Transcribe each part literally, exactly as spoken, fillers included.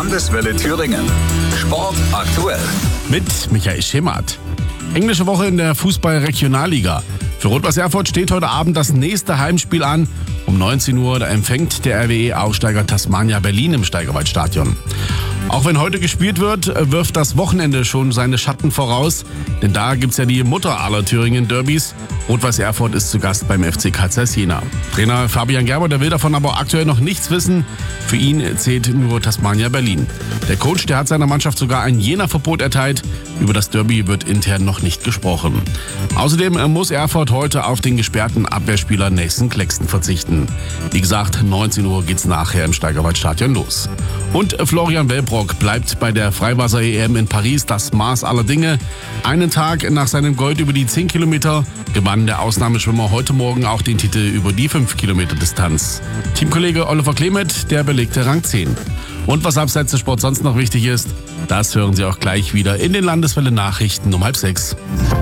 Landeswelle Thüringen. Sport aktuell. Mit Michael Schemert. Englische Woche in der Fußball-Regionalliga. Für Rot-Weiß Erfurt steht heute Abend das nächste Heimspiel an. Um neunzehn Uhr da empfängt der R W E-Aufsteiger Tasmania Berlin im Steigerwaldstadion. Auch wenn heute gespielt wird, wirft das Wochenende schon seine Schatten voraus. Denn da gibt's ja die Mutter aller Thüringen-Derbys. Rot-Weiß Erfurt ist zu Gast beim F C K Zeiss Jena. Trainer Fabian Gerber, der will davon aber aktuell noch nichts wissen. Für ihn zählt nur Tasmania Berlin. Der Coach, der hat seiner Mannschaft sogar ein Jena-Verbot erteilt. Über das Derby wird intern noch nicht gesprochen. Außerdem muss Erfurt heute auf den gesperrten Abwehrspieler Nathan Claxton verzichten. Wie gesagt, neunzehn Uhr geht's nachher im Steigerwaldstadion los. Und Florian Wellbrock bleibt bei der Freiwasser-E M in Paris das Maß aller Dinge. Einen Tag nach seinem Gold über die zehn Kilometer gewann der Ausnahmeschwimmer heute Morgen auch den Titel über die fünf Kilometer Distanz. Teamkollege Oliver Klemet, der belegte Rang zehn. Und was abseits des Sports sonst noch wichtig ist, das hören Sie auch gleich wieder in den Landeswelle-Nachrichten um halb sechs.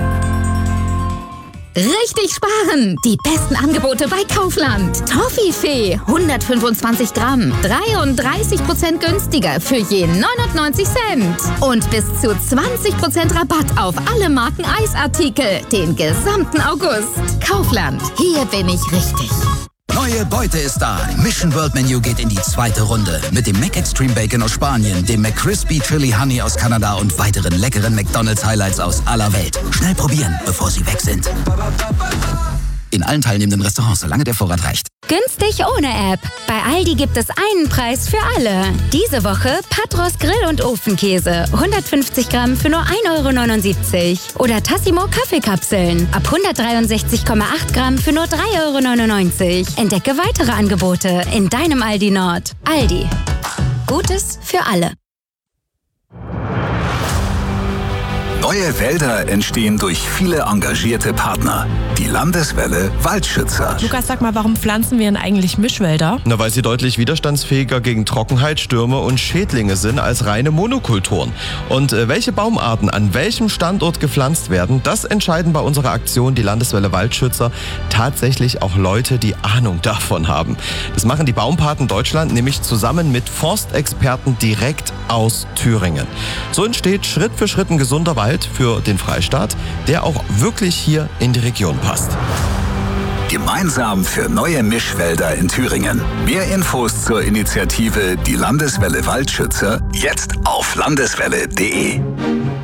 Richtig sparen! Die besten Angebote bei Kaufland. Toffifee, hundertfünfundzwanzig Gramm, dreiunddreißig Prozent günstiger für je neunundneunzig Cent. Und bis zu zwanzig Prozent Rabatt auf alle Marken Eisartikel, den gesamten August. Kaufland, hier bin ich richtig. Neue Beute ist da. Mission World Menu geht in die zweite Runde. Mit dem Mac Extreme Bacon aus Spanien, dem McCrispy Chili Honey aus Kanada und weiteren leckeren McDonald's Highlights aus aller Welt. Schnell probieren, bevor sie weg sind. In allen teilnehmenden Restaurants, solange der Vorrat reicht. Günstig ohne App. Bei Aldi gibt es einen Preis für alle. Diese Woche Patros Grill- und Ofenkäse. hundertfünfzig Gramm für nur ein Euro neunundsiebzig. Oder Tassimo Kaffeekapseln. Ab hundertdreiundsechzig Komma acht Gramm für nur drei Euro neunundneunzig. Entdecke weitere Angebote in deinem Aldi Nord. Aldi. Gutes für alle. Neue Wälder entstehen durch viele engagierte Partner. Die Landeswelle Waldschützer. Lukas, sag mal, warum pflanzen wir denn eigentlich Mischwälder? Na, weil sie deutlich widerstandsfähiger gegen Trockenheit, Stürme und Schädlinge sind als reine Monokulturen. Und äh, welche Baumarten an welchem Standort gepflanzt werden, das entscheiden bei unserer Aktion die Landeswelle Waldschützer tatsächlich auch Leute, die Ahnung davon haben. Das machen die Baumpaten Deutschland nämlich zusammen mit Forstexperten direkt aus Thüringen. So entsteht Schritt für Schritt ein gesunder Wald für den Freistaat, der auch wirklich hier in die Region passt. Gemeinsam für neue Mischwälder in Thüringen. Mehr Infos zur Initiative Die Landeswelle Waldschützer jetzt auf landeswelle punkt de.